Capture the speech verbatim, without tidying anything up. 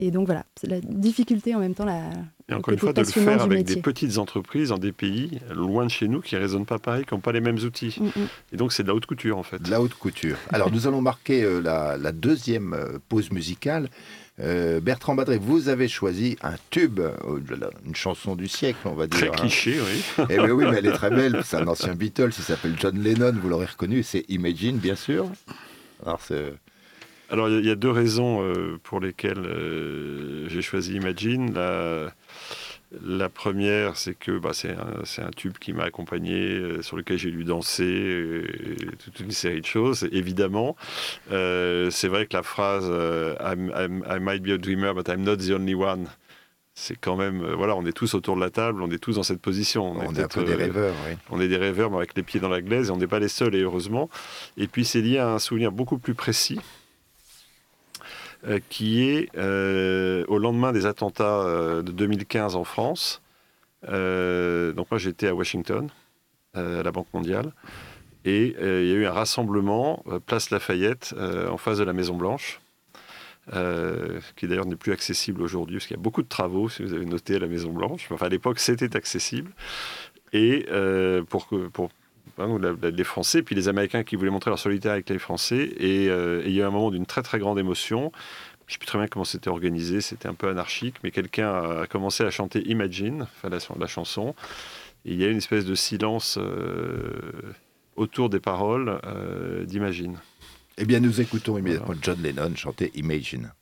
Et donc voilà, c'est la difficulté en même temps. La, et encore une fois, de le faire avec métier. Des petites entreprises dans des pays loin de chez nous qui ne résonnent pas pareil, qui n'ont pas les mêmes outils. Mm-hmm. Et donc c'est de la haute couture en fait. De la haute couture. Alors nous allons marquer euh, la, la deuxième euh, pause musicale. Euh, Bertrand Badré, vous avez choisi un tube, euh, une chanson du siècle, on va dire. Très cliché, hein. Oui. Eh bien oui, mais elle est très belle. C'est un ancien Beatles, il s'appelle John Lennon, vous l'aurez reconnu, c'est Imagine, bien sûr. Alors c'est... Alors, il y, y a deux raisons euh, pour lesquelles euh, j'ai choisi Imagine. La, la première, c'est que bah, c'est, un, c'est un tube qui m'a accompagné, euh, sur lequel j'ai dû danser, euh, toute une série de choses, évidemment. Euh, c'est vrai que la phrase euh, I'm, I'm, I might be a dreamer, but I'm not the only one. C'est quand même, euh, voilà, on est tous autour de la table, on est tous dans cette position. On, on est, est un peu des rêveurs, euh, oui. On est des rêveurs, mais avec les pieds dans la glaise, et on n'est pas les seuls, et heureusement. Et puis, c'est lié à un souvenir beaucoup plus précis, Euh, qui est euh, au lendemain des attentats euh, de deux mille quinze en France. Euh, donc moi j'étais à Washington, euh, à la Banque mondiale, et euh, il y a eu un rassemblement euh, place Lafayette euh, en face de la Maison Blanche, euh, qui d'ailleurs n'est plus accessible aujourd'hui parce qu'il y a beaucoup de travaux, si vous avez noté, à la Maison Blanche. Enfin à l'époque c'était accessible, et euh, pour que pour les Français, puis les Américains qui voulaient montrer leur solidarité avec les Français. Et, euh, et il y a eu un moment d'une très très grande émotion. Je ne sais plus très bien comment c'était organisé, c'était un peu anarchique, mais quelqu'un a commencé à chanter Imagine, enfin la, la chanson. Et il y a eu une espèce de silence euh, autour des paroles euh, d'Imagine. Eh bien, nous écoutons immédiatement voilà. John Lennon chanter Imagine.